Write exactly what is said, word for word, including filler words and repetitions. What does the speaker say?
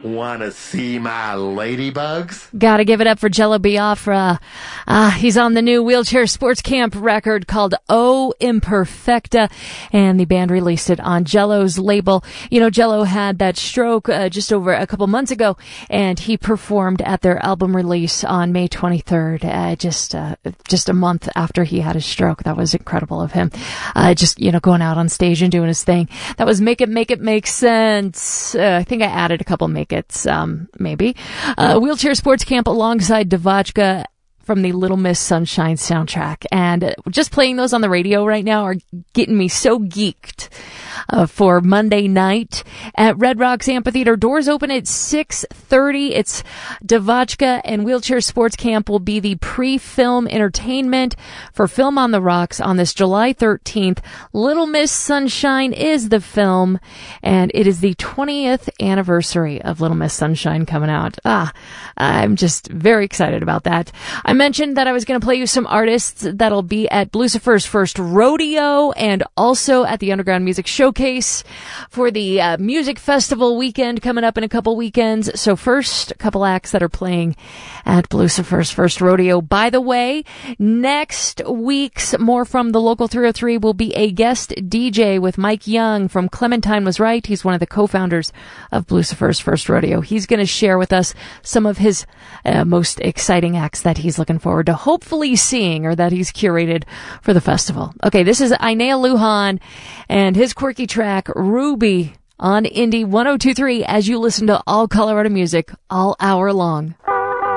Wanna see my ladybugs? Gotta give it up for Jello Biafra. Uh, he's on the new Wheelchair Sports Camp record called O Imperfecta, and the band released it on Jello's label. You know, Jello had that stroke uh, just over a couple months ago, and he performed at their album release on May twenty-third, uh, just uh, just a month after he had his stroke. That was incredible of him. Uh, just, you know, going out on stage and doing his thing. That was Make It Make It Make Sense. Uh, I think I added a couple Make It's, um, maybe. Uh, Wheelchair Sports Camp alongside Devotchka from the Little Miss Sunshine soundtrack. And uh, just playing those on the radio right now are getting me so geeked uh, for Monday night at Red Rocks Amphitheater. Doors open at six thirty. It's Devotchka and Wheelchair Sports Camp will be the pre-film entertainment for Film on the Rocks on this July thirteenth. Little Miss Sunshine is the film, and it is the twentieth anniversary of Little Miss Sunshine coming out. Ah, I'm just very excited about that. I mentioned that I was going to play you some artists that'll be at Blucifer's first rodeo and also at the Underground Music Showcase for the uh, music festival weekend coming up in a couple weekends. So first, a couple acts that are playing at Blucifer's first rodeo. By the way, next week's More from the Local three oh three will be a guest D J with Mike Young from Clementine Was Right. He's one of the co-founders of Blucifer's first rodeo. He's going to share with us some of his uh, most exciting acts that he's looking forward to hopefully seeing or that he's curated for the festival. Okay, this is Ainea Lujan and his quirky track, Ruby, on Indie one oh two point three as you listen to all Colorado music all hour long.